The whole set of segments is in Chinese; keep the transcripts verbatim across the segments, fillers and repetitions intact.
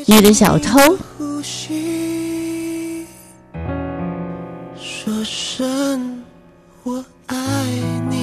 你的小偷。 说声我爱你，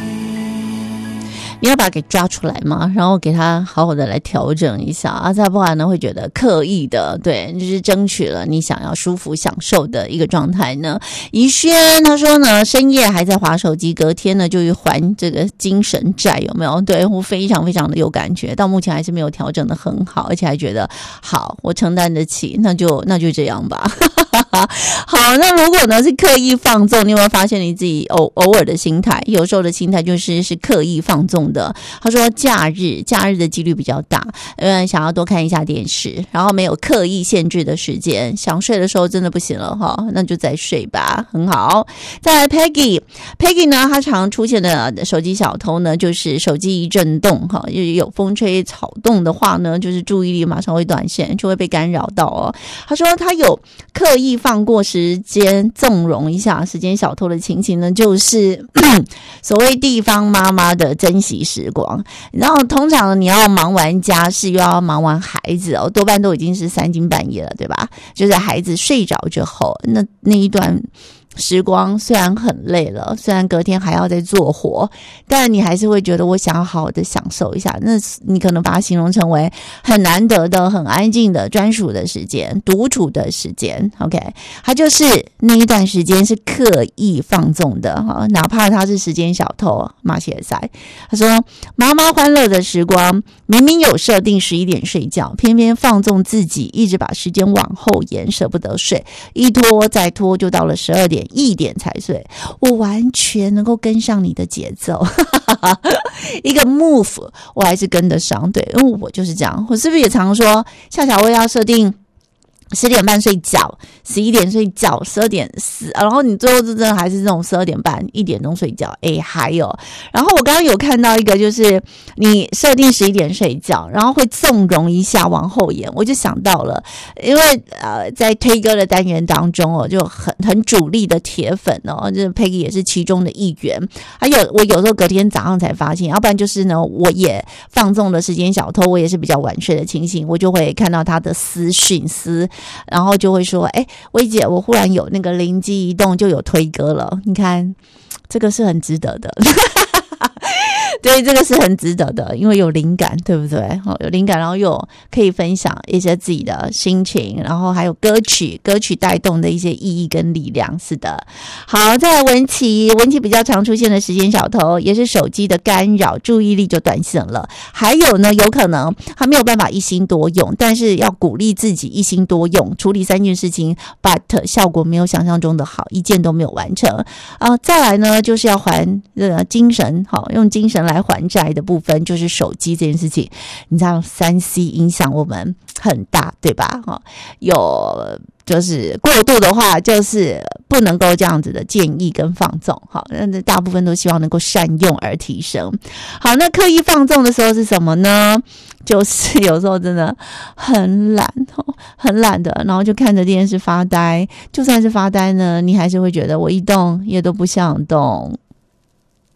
你要把它给抓出来嘛，然后给他好好的来调整一下啊，再不然呢会觉得刻意的，对，就是争取了你想要舒服享受的一个状态呢。怡轩他说呢，深夜还在滑手机，隔天呢就去还这个精神债，有没有？对，我非常非常的有感觉，到目前还是没有调整的很好，而且还觉得好，我承担得起，那就那就这样吧。好，那如果呢是刻意放纵，你有没有发现你自己偶偶尔的心态，有时候的心态就是是刻意放纵的。他说假日假日的几率比较大，嗯，想要多看一下电视，然后没有刻意限制的时间，想睡的时候真的不行了哈，那就再睡吧，很好。再来 Peggy Peggy 呢，她常出现的手机小偷呢，就是手机一震动哈，有风吹草动的话呢，就是注意力马上会断线，就会被干扰到哦。他说他有刻意放过时间，纵容一下时间小偷的情形呢，就是所谓地方妈妈的珍惜时光。然后通常你要忙完家事又要忙完孩子哦，多半都已经是三更半夜了，对吧？就是孩子睡着之后，那那一段时光虽然很累了，虽然隔天还要再做活，但你还是会觉得我想要好好的享受一下。那你可能把它形容成为很难得的、很安静的专属的时间、独处的时间。OK， 它就是那一段时间是刻意放纵的哈，哪怕他是时间小偷，马歇尔塞他说，妈妈欢乐的时光明明有设定十一点睡觉，偏偏放纵自己，一直把时间往后延，舍不得睡，一拖再拖就到了十二点。一点才睡，我完全能够跟上你的节奏一个 move 我还是跟得上，对，因为我就是这样。我是不是也常说夏小薇要设定十点半睡觉，十一点睡觉，十二点四，然后你最后真的还是这种十二点半、一点钟睡觉。诶，还有，然后我刚刚有看到一个，就是你设定十一点睡觉，然后会纵容一下往后延，我就想到了，因为呃，在推歌的单元当中哦，就很很主力的铁粉哦，就是 Peggy 也是其中的一员。还有我有时候隔天早上才发现，要不然就是呢，我也放纵了时间小偷，我也是比较晚睡的情形，我就会看到他的私讯私。然后就会说，哎，薇姐，我忽然有那个灵机一动，就有推歌了。你看，这个是很值得的。对，这个是很值得的，因为有灵感，对不对？哦，有灵感，然后又可以分享一些自己的心情，然后还有歌曲，歌曲带动的一些意义跟力量。是的，好，再来文琪，文琪比较常出现的时间小偷，也是手机的干扰，注意力就断线了。还有呢，有可能他没有办法一心多用，但是要鼓励自己一心多用，处理三件事情 ，but 效果没有想象中的好，一件都没有完成。啊、呃，再来呢，就是要还呃精神，好，用精神来。来还债的部分就是手机这件事情，你知道三 C 影响我们很大，对吧？有就是过度的话，就是不能够这样子的建议跟放纵。好，那大部分都希望能够善用而提升。好，那刻意放纵的时候是什么呢？就是有时候真的很懒，很懒的，然后就看着电视发呆。就算是发呆呢，你还是会觉得我一动也都不想动。